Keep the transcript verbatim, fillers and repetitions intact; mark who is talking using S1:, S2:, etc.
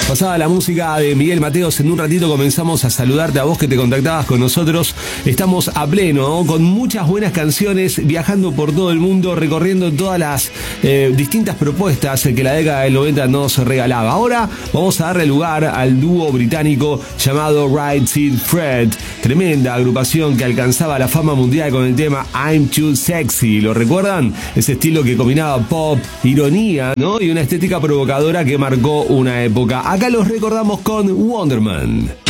S1: Pasada la música de Miguel Mateos, en un ratito comenzamos a saludarte a vos que te contactabas con nosotros. Estamos a pleno, ¿no? Con muchas buenas canciones, viajando por todo el mundo, recorriendo todas las eh, distintas propuestas que la década del noventa nos regalaba. Ahora vamos a darle lugar al dúo británico llamado Right Said Fred, tremenda agrupación que alcanzaba la fama mundial con el tema I'm Too Sexy. ¿Lo recuerdan? Ese estilo que combinaba pop, ironía, ¿no? Y una estética provocadora que marcó una época. Acá los recordamos con Wonderman.